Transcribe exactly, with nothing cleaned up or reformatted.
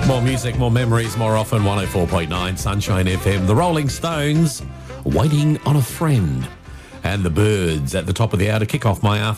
More music, more memories, more often. one oh four point nine Sunshine F M. The Rolling Stones, Waiting on a Friend. And the Birds at the top of the hour to kick off my afternoon.